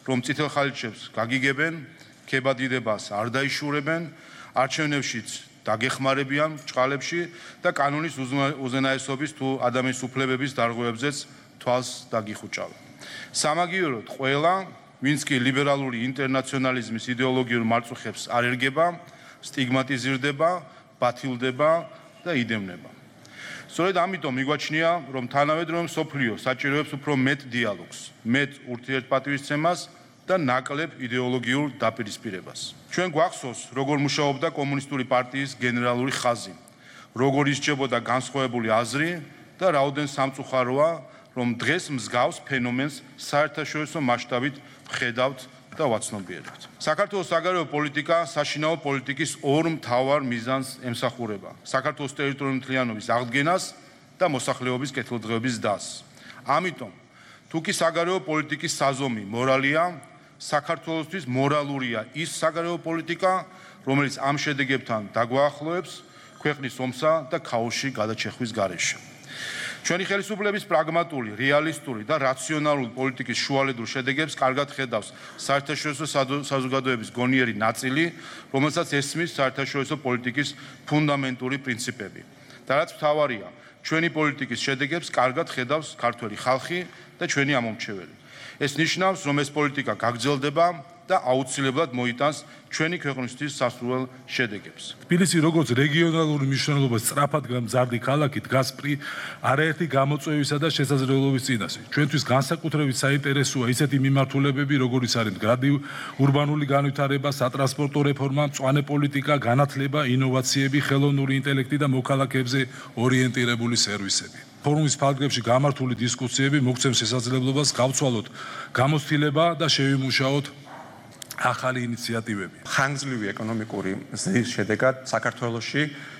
რომ წითელ ხალიჩებს გაგიგებენ, ქებადიდებას არ დაიშურებენ, არჩევნებშიც დაგეხმარებიან ჭყალებში და კანონის უზენაესობის თუ ადამიანის უფლებების დარღვევებზეც თვალს დაგიხუჭავენ. სამაგიეროდ ყველა, ვინც კი ლიბერალური ინტერნაციონალიზმის იდეოლოგიურ მარწუხებს არ ერგება, სტიგმატიზირდება, ბათილდება და იდევნება. სწორედ ამიტომ მიგვაჩნია, რომ თანამედროვე მსოფლიო საჭიროებს უფრო მეტ დიალოგს, მეტ ურთიერთპატივისცემას და ნაკლებ იდეოლოგიურ დაპირისპირებას. ჩვენ გვახსოვს, როგორ მუშაობდა კომუნისტური პარტიის გენერალური ხაზი, როგორ ისჯებოდა განსხვავებული აზრი და რაოდენ სამწუხაროა, რომ დღეს მსგავს ფენომენს საერთაშორისო მასშტაბით ვხედავთ და ვაცნობიერებთ. საქართველოს საგარეო პოლიტიკა საშინაო პოლიტიკის ორ მთავარ მიზანს ემსახურება: საქართველოს ტერიტორიული მთლიანობის აღდგენას და მოსახლეობის კეთილდღეობის დასს. ამიტომ, თუ კი საგარეო პოლიტიკის საზომი მორალია, საქართველოსთვის მორალურია ის საგარეო პოლიტიკა, რომელიც ამ შედეგებთან დაგვაახლოებს ქვეყნის ომსა და ქაოსში გადაჩეხვის გარეშე. ჩვენი ხელისუფლების პრაგმატული, რეალისტური და რაციონალური პოლიტიკის შუალედურ შედეგებს კარგად ხედავს საერთაშორისო საზოგადოების გონიერი ნაწილი, რომელსაც ესმის საერთაშორისო პოლიტიკის ფუნდამენტური პრინციპები. და რაც მთავარია, ჩვენი პოლიტიკის შედეგებს კარგად ხედავს ქართველი ხალხი და ჩვენი ამომრჩეველი. ეს ნიშნავს, რომ ეს პოლიტიკა გაგრძელდება და აუცილებლად მოიტანს ჩვენი ქვეყნისთვის სასურველ შედეგებს. თბილისი როგორც რეგიონალური მნიშვნელობის სწრაფად გამზარდი ქალაქი დგას არაერთი გამოწვევისა და შესაძლებლობის წინაშე. ჩვენთვის განსაკუთრებით საინტერესოა ისეთი მიმართულებები, როგორიც არის მდგრადი ურბანული განვითარება, სატრანსპორტო რეფორმა, მწვანე პოლიტიკა, განათლება, ინოვაციები, ხელოვნური ინტელექტი და მოქალაქეებზე ორიენტირებული სერვისები. ფორუმის ფარგლებში გამართული დისკუსიები მოგცემს შესაძლებლობას გავცვალოთ გამოცდილება და შევიმუშაოთ ახალი ინიციატივები. ხანგრძლივი ეკონომიკური ზრდის შედეგად საქართველოში